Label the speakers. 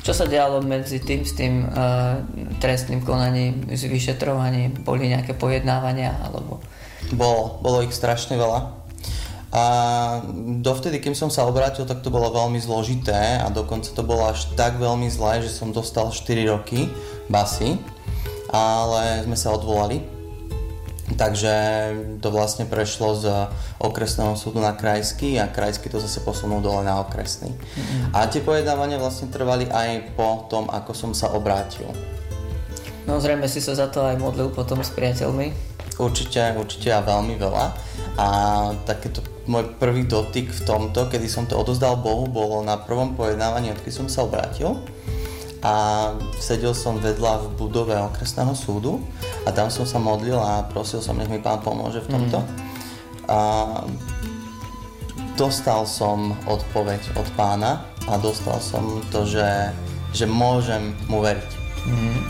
Speaker 1: Čo sa dialo medzi tým s tým trestným konaním, s vyšetrovaním? Boli nejaké pojednávania alebo...
Speaker 2: Bolo ich strašne veľa. A dovtedy, kým som sa obrátil, tak to bolo veľmi zložité a dokonca to bolo až tak veľmi zlé, že som dostal 4 roky basy, ale sme sa odvolali. Takže to vlastne prešlo z okresného súdu na krajský a krajský to zase posunul dole na okresný. A tie pojednávania vlastne trvali aj po tom, ako som sa obrátil.
Speaker 1: No zrejme si sa za to aj modlil potom s priateľmi?
Speaker 2: Určite a veľmi veľa. A takéto môj prvý dotyk v tomto, kedy som to odozdal Bohu, bolo na prvom pojednávaní, odkedy som sa obrátil. A sedel som vedľa v budove okresného súdu a tam som sa modlil a prosil som, nech mi Pán pomôže v tomto. A dostal som odpoveď od Pána a dostal som to, že môžem mu veriť.